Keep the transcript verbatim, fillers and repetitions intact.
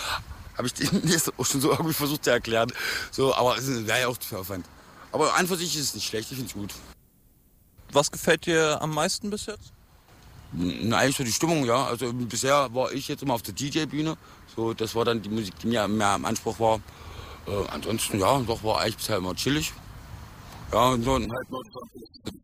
Habe ich denen jetzt auch schon so irgendwie versucht zu erklären. So, aber es wäre ja auch zu viel Aufwand. Aber an für sich ist es nicht schlecht, ich finde es gut. Was gefällt dir am meisten bis jetzt? Na, eigentlich so die Stimmung, ja. Also bisher war ich jetzt immer auf der D J-Bühne. So, das war dann die Musik, die mir mehr im Anspruch war. Äh, ansonsten, ja, doch war eigentlich bisher immer chillig. Ja, und dann halt